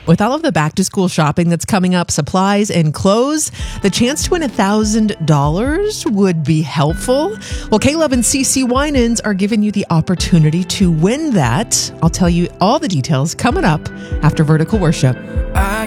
With all of the back to school shopping that's coming up, supplies and clothes, the chance to win $1,000 would be helpful. Well, Caleb and CC Winans are giving you the opportunity to win that. I'll tell you all the details coming up after Vertical Worship.